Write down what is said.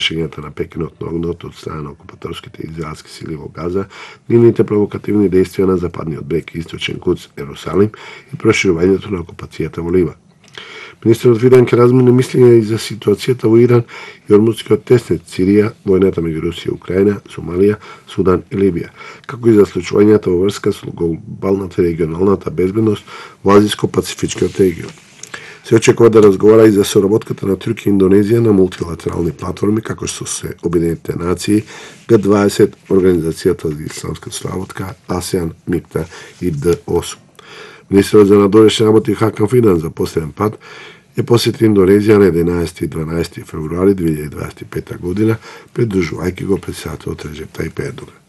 решењата на пекинот на огнот од страна на окупаторските израелски сили во Газа, нивните провокативни действија на западниот брег и источен Кудс, Ерусалим и проширувањето на окупацијата во Ливан. Министерот Видан ќе размине мислења и за ситуацијата во Иран и ормудскиот теснет Сирија, војната меѓу Русија и Украина, Сомалија, Судан и Либија, како и за случувањата во врска со глобалната регионалната безбедност во Азиско-Пацифичкиот регион. Се очекува да разговара и за соработката на Туркија и Индонезија на мултилатерални платформи, како што се Обединетите нации, Г20, Организацијата за исламска соработка, АСЕАН, МИКТА и ДОСУ. Министерот за надворешни работи Хакан Фидан за последен пат посети Индонезија на 11 и 12 февруари 2025 година, придружувајќи го претседателот Реджеп Тајип Ердоган.